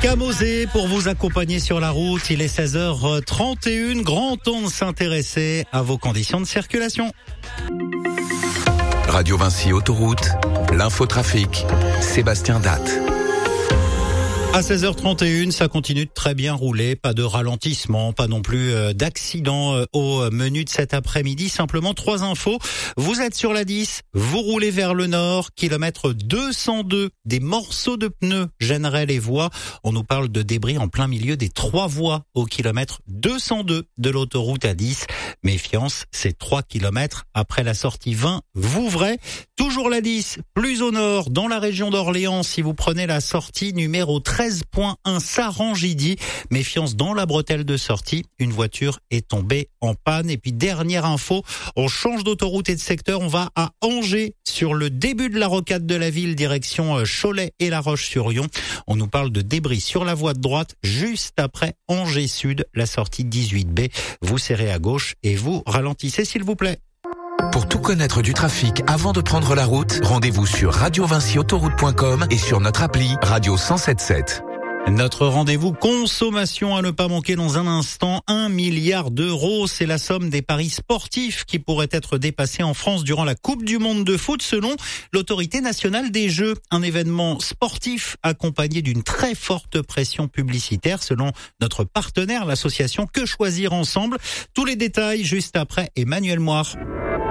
Camosé pour vous accompagner sur la route. Il est 16h31. Grand temps de s'intéresser à vos conditions de circulation. Radio Vinci Autoroute, l'infotrafic, Sébastien Datte. À 16h31, ça continue de très bien rouler, pas de ralentissement, pas non plus d'accident au menu de cet après-midi. Simplement 3 infos. Vous êtes sur la 10, vous roulez vers le nord, kilomètre 202. Des morceaux de pneus gêneraient les voies. On nous parle de débris en plein milieu des 3 voies au kilomètre 202 de l'autoroute A10. Méfiance, c'est 3 kilomètres après la sortie 20 Vouvray. Toujours la 10, plus au nord, dans la région d'Orléans, si vous prenez la sortie numéro 13.1 Sarangidi. Méfiance dans la bretelle de sortie. Une voiture est tombée en panne. Et puis dernière info, on change d'autoroute et de secteur. On va à Angers, sur le début de la rocade de la ville, direction Cholet et La Roche-sur-Yon. On nous parle de débris sur la voie de droite, juste après Angers Sud, la sortie 18B. Vous serrez à gauche et vous ralentissez s'il vous plaît. Pour tout connaître du trafic avant de prendre la route, rendez-vous sur radiovinciautoroute.com et sur notre appli Radio 107.7. Notre rendez-vous consommation à ne pas manquer dans un instant. 1 milliard d'euros, c'est la somme des paris sportifs qui pourraient être dépassés en France durant la Coupe du Monde de foot selon l'Autorité nationale des jeux. Un événement sportif accompagné d'une très forte pression publicitaire selon notre partenaire, l'association Que Choisir Ensemble. Tous les détails juste après Emmanuel Moire.